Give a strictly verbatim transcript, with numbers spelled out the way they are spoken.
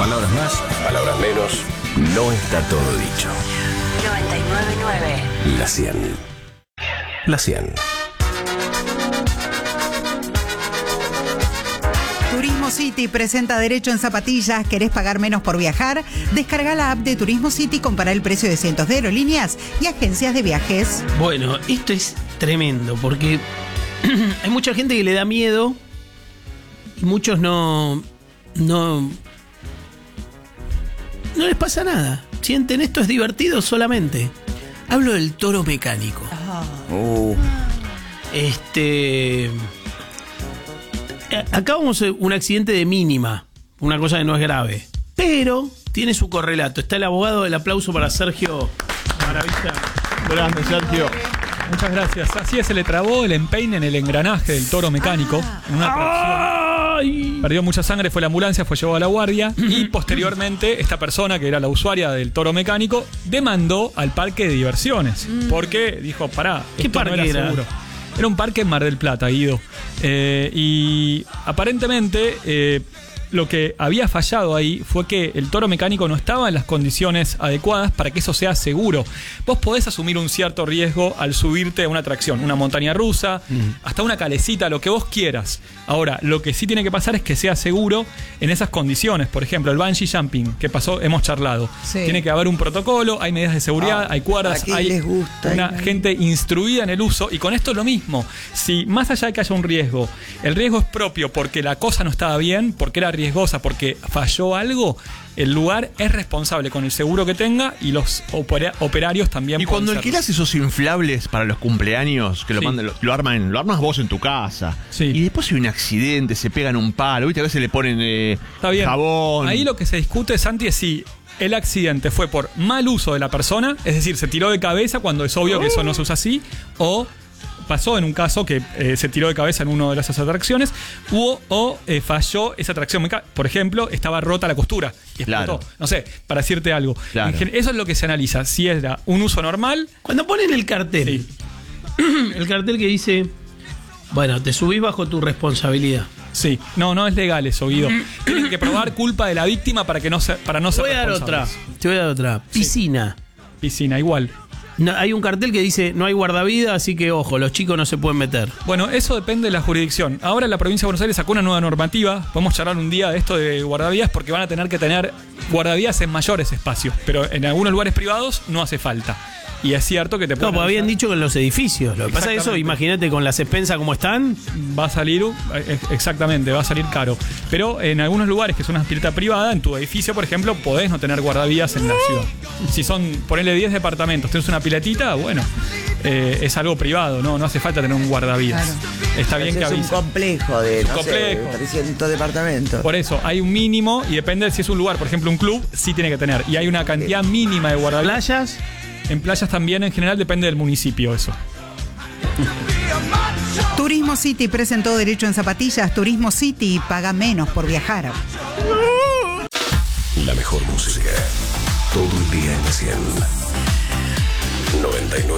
Palabras más, palabras menos, no está todo dicho. noventa y nueve punto nueve. La cien. La cien. Turismo City presenta Derecho en Zapatillas. ¿Querés pagar menos por viajar? Descarga la app de Turismo City, compara el precio de cientos de aerolíneas y agencias de viajes. Bueno, esto es tremendo porque hay mucha gente que le da miedo y muchos no, no, no les pasa nada. Sienten esto es divertido solamente. Hablo del toro mecánico. Uh. Este... Acá vamos a un accidente de mínima, una cosa que no es grave, pero tiene su correlato. Está el abogado, el aplauso para Sergio. Maravilla. Grande, Sergio. Muchas gracias. Así es, se le trabó el empeine en el engranaje del toro mecánico. En una tracción. ¡Ay! Perdió mucha sangre, fue la ambulancia, fue llevado a la guardia. Y posteriormente, esta persona, que era la usuaria del toro mecánico, demandó al parque de diversiones. Porque dijo, pará, ¿Qué esto no parque era era? seguro. Era un parque en Mar del Plata, Guido. Eh, y aparentemente eh, lo que había fallado ahí fue que el toro mecánico no estaba en las condiciones adecuadas para que eso sea seguro. Vos podés asumir un cierto riesgo al subirte a una atracción, una montaña rusa, mm. hasta una calecita, lo que vos quieras. Ahora, lo que sí tiene que pasar es que sea seguro en esas condiciones. Por ejemplo, el bungee jumping, que pasó, hemos charlado. Sí. Tiene que haber un protocolo, hay medidas de seguridad, ah, hay cuerdas, hay les gusta, una hay... gente instruida en el uso. Y con esto es lo mismo. Si más allá de que haya un riesgo, el riesgo es propio porque la cosa no estaba bien, porque era riesgosa, porque falló algo, el lugar es responsable con el seguro que tenga y los opera- operarios también. Y cuando alquilas esos inflables para los cumpleaños, que lo, sí. mandan, lo, lo arman, lo armas vos en tu casa, sí. y después hay un accidente, se pegan un palo, ¿viste? A veces le ponen eh, Está bien. jabón. Ahí lo que se discute, Santi, es si el accidente fue por mal uso de la persona, es decir, se tiró de cabeza cuando es obvio oh. que eso no se usa así, o pasó en un caso que eh, se tiró de cabeza en una de esas atracciones, o, o eh, falló esa atracción. Por ejemplo, estaba rota la costura y explotó. Claro. No sé, para decirte algo. Claro. Eso es lo que se analiza. Si era un uso normal. Cuando ponen el cartel, sí. el cartel que dice, bueno, te subís bajo tu responsabilidad. Sí, no, no es legal eso, Guido. Tienen que probar culpa de la víctima para que no se, para no ser responsables. Te voy a dar otra. Te voy a dar otra. Piscina. Sí. Piscina, igual. No, hay un cartel que dice no hay guardavidas, así que ojo, los chicos no se pueden meter. Bueno, eso depende de la jurisdicción. Ahora la provincia de Buenos Aires sacó una nueva normativa. Podemos charlar un día de esto de guardavidas porque van a tener que tener guardavidas en mayores espacios, pero en algunos lugares privados no hace falta. Y es cierto que te pueden... No, pues habían dicho que en los edificios. Lo que pasa es eso, imagínate con las expensas como están. Va a salir, exactamente, va a salir caro. Pero en algunos lugares que son una pileta privada, en tu edificio, por ejemplo, podés no tener guardavidas en la ciudad. Si son, ponele diez departamentos, tenés una piletita, bueno, eh, es algo privado, ¿no? No hace falta tener un guardavidas. Claro. Está bien que avisa. Es un complejo de, no complejo. sé, trescientos departamentos. Por eso, hay un mínimo y depende de si es un lugar, por ejemplo, un club, sí tiene que tener. Y hay una cantidad sí. mínima de guardavidas. ¿Playas? En playas también, en general, depende del municipio eso. Turismo City presentó Derecho en Zapatillas. Turismo City, paga menos por viajar. La mejor música, todo el día en la cien. noventa y nueve